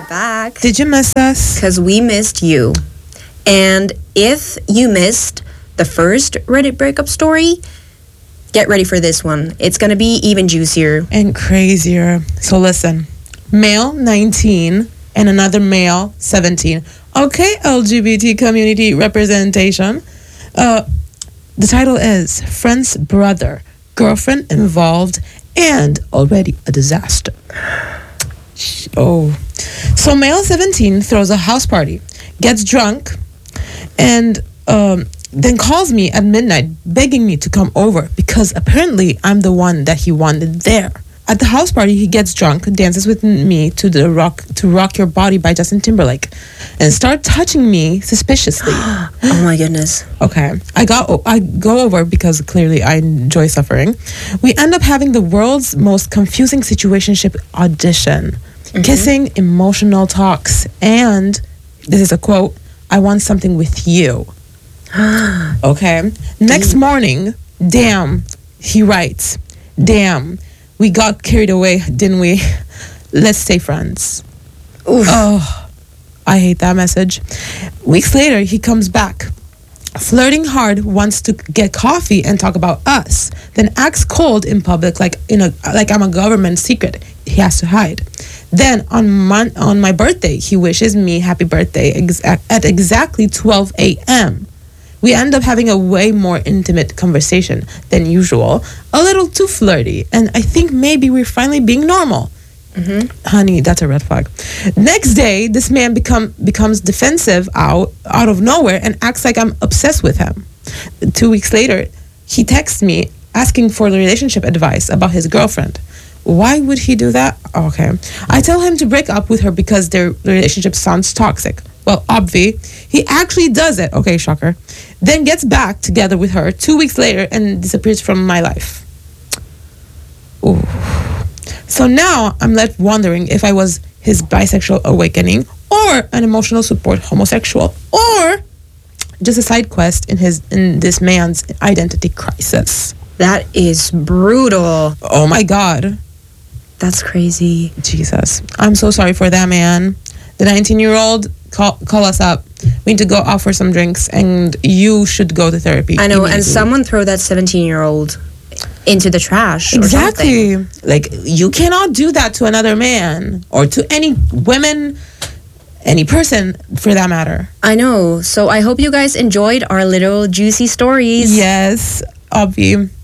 back. Did you miss us? Because we missed you. And if you missed the first Reddit breakup story, get ready for this one. It's going to be even juicier. And crazier. So listen. Male 19 and another male 17. Okay, LGBT community representation. The title is Friend's Brother, Girlfriend Involved, and Already a Disaster. Oh. So male 17 throws a house party, gets drunk, and then calls me at midnight begging me to come over because apparently I'm the one that he wanted there. At the house party, he gets drunk, dances with me to Rock Your Body by Justin Timberlake, and start touching me suspiciously. Oh my goodness. Okay. I go over because clearly I enjoy suffering. We end up having the world's most confusing situationship audition. Kissing, emotional talks, and this is a quote, I want something with you. Okay. Next morning, damn, he writes, damn, we got carried away, didn't we? Let's stay friends. Oof. Oh, I hate that message. Weeks later, he comes back. Flirting hard, wants to get coffee and talk about us. Then acts cold in public like I'm a government secret he has to hide. Then on my birthday, he wishes me happy birthday at exactly 12 a.m. We end up having a way more intimate conversation than usual, a little too flirty, and I think maybe we're finally being normal. Honey, that's a red flag. Next day, this man becomes defensive out of nowhere and acts like I'm obsessed with him. 2 weeks later, he texts me asking for the relationship advice about his girlfriend. Why would he do that? Okay. I tell him to break up with her because their relationship sounds toxic. Well, obvi, he actually does it. Okay, shocker. Then gets back together with her 2 weeks later and disappears from my life. Ooh. So now I'm left wondering if I was his bisexual awakening or an emotional support homosexual or just a side quest in this man's identity crisis. That is brutal. Oh my God. That's crazy. Jesus. I'm so sorry for that man. The 19-year-old, call us up. We need to go out for some drinks and you should go to therapy. I know, and someone throw that 17-year-old into the trash. Exactly. Like, you cannot do that to another man or to any women, any person for that matter. I know. So I hope you guys enjoyed our little juicy stories. Yes, obvi.